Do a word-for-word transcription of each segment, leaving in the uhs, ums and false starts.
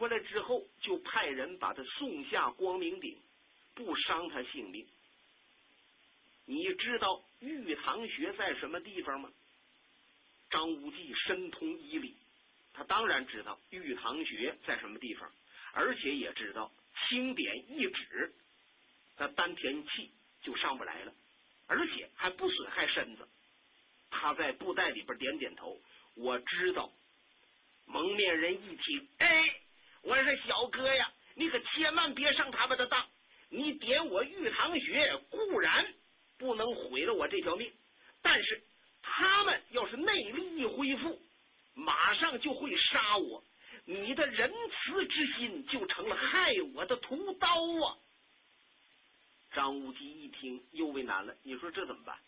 回来之后，就派人把他送下光明顶，不伤他性命。你知道玉堂穴在什么地方吗？张无忌深通医理，他当然知道玉堂穴在什么地方，而且也知道轻点一指，那丹田气就上不来了，而且还不损害身子。他在布袋里边点点头，我知道。蒙面人一听，哎，我说小哥呀，你可千万别上他们的当，你点我玉堂穴固然不能毁了我这条命，但是他们要是内力一恢复，马上就会杀我，你的仁慈之心就成了害我的屠刀啊！张无忌一听又为难了，你说这怎么办？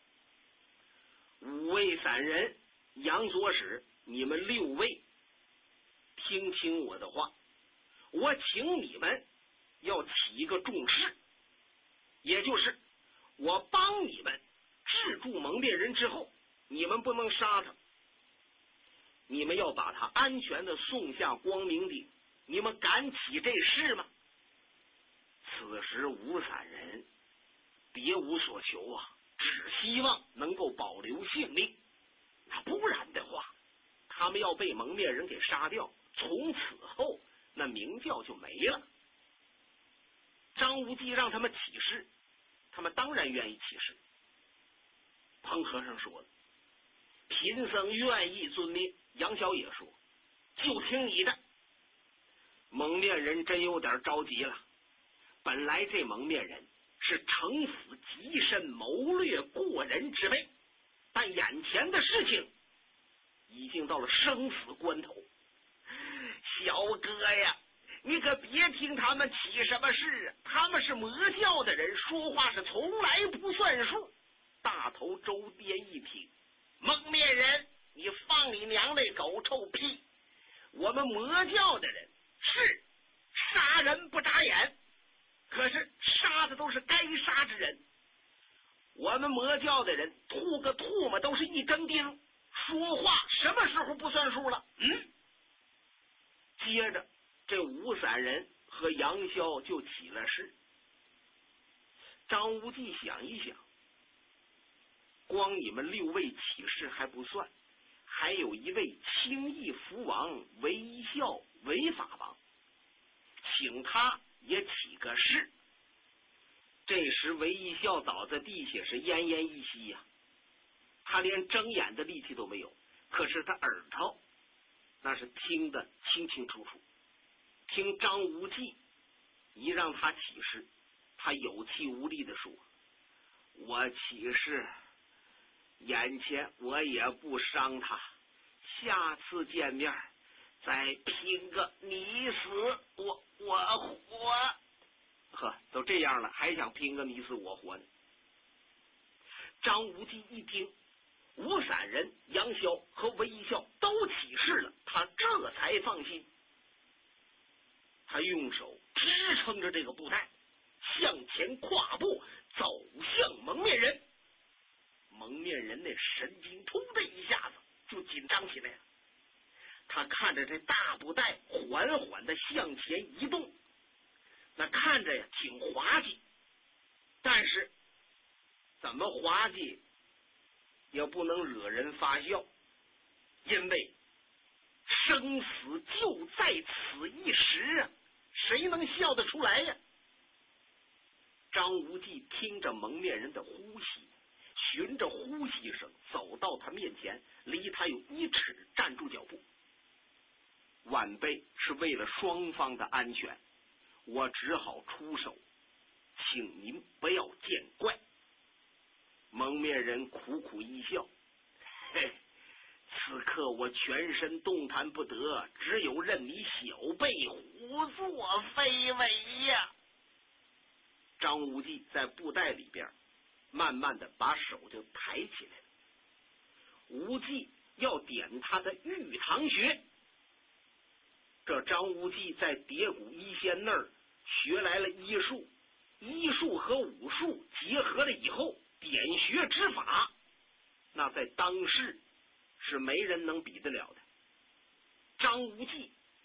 五位散人、杨左使，你们六位听清我的话，我请你们要起一个重事，也就是我帮你们制住蒙面人之后，你们不能杀他，你们要把他安全的送下光明顶，你们敢起这事吗？此时五散人别无所求啊，只希望能够保留性命，那不然的话，他们要被蒙面人给杀掉，从此后那明教就没了。张无忌让他们起誓，他们当然愿意起誓。彭和尚说了，贫僧愿意遵命。杨小也说，就听你的。蒙面人真有点着急了，本来这蒙面人是城府极深、谋略过人之辈，但眼前的事情已经到了生死关头。小哥呀，你可别听他们起什么事，他们是魔教的人，说话是从来不算数。大头周颠一听，蒙面人，你放你娘那狗臭屁！我们魔教的人是杀人不眨眼，可是杀的都是该杀之人。我们魔教的人吐个唾沫都是一根钉，说话什么时候不算数了？嗯。接着这五散人和杨逍就起了誓。张无忌想一想，光你们六位起誓还不算，还有一位轻易福王韦一笑韦法王，请他也起个誓。这时韦一笑倒在地下是奄奄一息呀、啊，他连睁眼的力气都没有，可是他耳朵那是听得清清楚楚。听张无忌一让他起誓，他有气无力地说，我起誓眼前我也不伤他，下次见面再拼个你死我我活。呵，都这样了还想拼个你死我活呢？张无忌一听五散人杨逍和韦一笑都起誓了，他这才放心。他用手支撑着这个布袋，向前跨步走向蒙面人。蒙面人那神经突的一下子就紧张起来了，他看着这大布袋缓缓的向前移动，那看着呀挺滑稽，但是怎么滑稽也不能惹人发笑，因为生死就在此一时啊，谁能笑得出来呀？张无忌听着蒙面人的呼吸，循着呼吸声走到他面前，离他有一尺，站住脚步。晚辈是为了双方的安全，我只好出手，请您不要见怪。蒙面人苦苦一笑，嘿，此刻我全身动弹不得，只有任你小辈胡作非为呀。张无忌在布袋里边慢慢的把手就抬起来了，无忌要点他的玉堂穴。这张无忌在叠谷医仙那儿学来了医术，医术和武术结合了以后，点穴之法那在当世是没人能比得了的。张无忌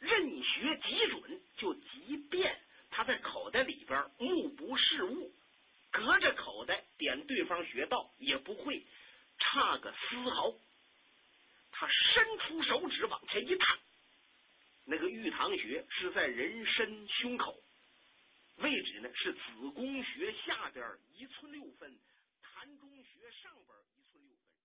任学极准，就即便他在口袋里边目不视物，隔着口袋点对方穴道也不会差个丝毫。他伸出手指往前一探，那个玉堂穴是在人参胸口，位置呢是子宫穴下边一寸六分，膻中穴上边一寸六分。